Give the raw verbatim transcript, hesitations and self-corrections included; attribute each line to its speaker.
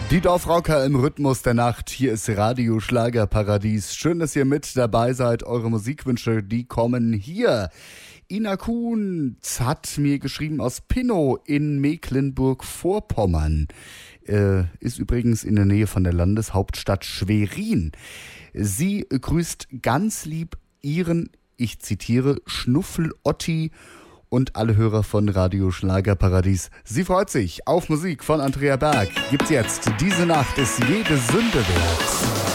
Speaker 1: Die Dorfrocker im Rhythmus der Nacht. Hier ist Radio Schlagerparadies. Schön, dass ihr mit dabei seid. Eure Musikwünsche, die kommen hier. Ina Kuhns hat mir geschrieben aus Pinnow in Mecklenburg-Vorpommern. Äh, ist übrigens in der Nähe von der Landeshauptstadt Schwerin. Sie grüßt ganz lieb ihren, ich zitiere, Schnuffel-Otti und alle Hörer von Radio Schlagerparadies. Sie freut sich auf Musik von Andrea Berg. Gibt's jetzt. Diese Nacht ist jede Sünde wert.